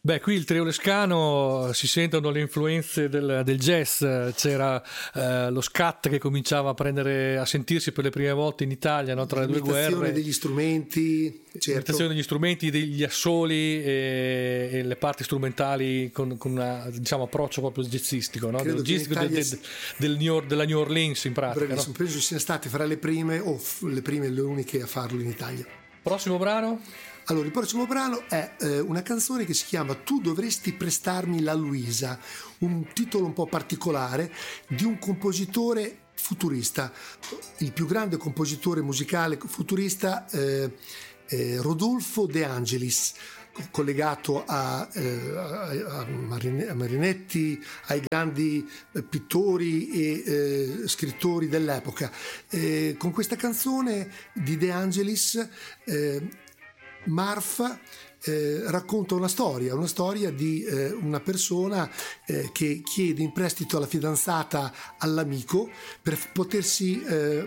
Beh, qui il trio lescano si sentono le influenze del jazz, c'era lo scat che cominciava a sentirsi per le prime volte in Italia, no, tra le due guerre. L'imitazione degli strumenti, certo. L'imitazione degli strumenti, degli assoli e le parti strumentali con un diciamo, approccio proprio jazzistico, no? Della New Orleans in pratica. Bravissimo, no? Penso siano state fra le prime o le uniche a farlo in Italia. Prossimo brano? Allora, il prossimo brano è una canzone che si chiama Tu dovresti prestarmi la Luisa, un titolo un po' particolare di un compositore futurista, il più grande compositore musicale futurista, Rodolfo De Angelis, collegato a Marinetti, ai grandi pittori e scrittori dell'epoca. Con questa canzone di De Angelis Marf racconta una storia di una persona che chiede in prestito alla fidanzata all'amico per potersi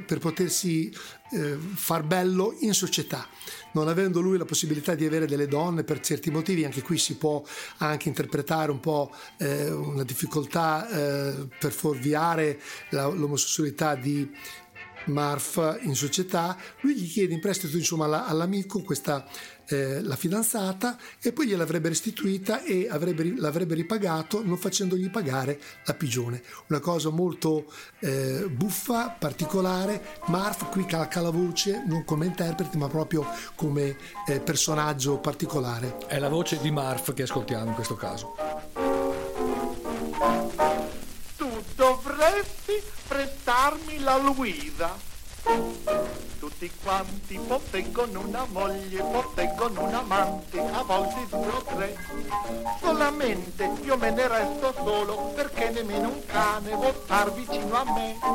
far bello in società. Non avendo lui la possibilità di avere delle donne per certi motivi, anche qui si può anche interpretare un po' una difficoltà per fuorviare l'omosessualità di Marf in società. Lui gli chiede in prestito, insomma, all'amico la fidanzata, e poi gliel'avrebbe restituita e l'avrebbe ripagato non facendogli pagare la pigione. Una cosa molto buffa, particolare. Marf qui calca la voce non come interprete ma proprio come personaggio particolare. È la voce di Marf che ascoltiamo in questo caso. Tu dovresti prestarmi la Luisa. Tutti quanti posseggono una moglie, posseggono un amante, a volte 2 o 3. Solamente io me ne resto solo, perché nemmeno un cane vuol star vicino a me.